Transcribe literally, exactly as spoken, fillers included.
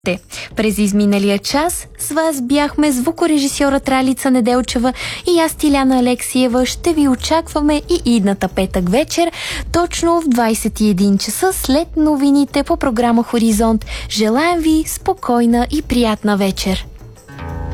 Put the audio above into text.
През изминалия час с вас бяхме звукорежисьорът Ралица Неделчева и аз, Тиляна Алексиева. Ще ви очакваме и идната петък вечер, точно в двайсет и един часа след новините по програма Хоризонт. Желаем ви спокойна и приятна вечер!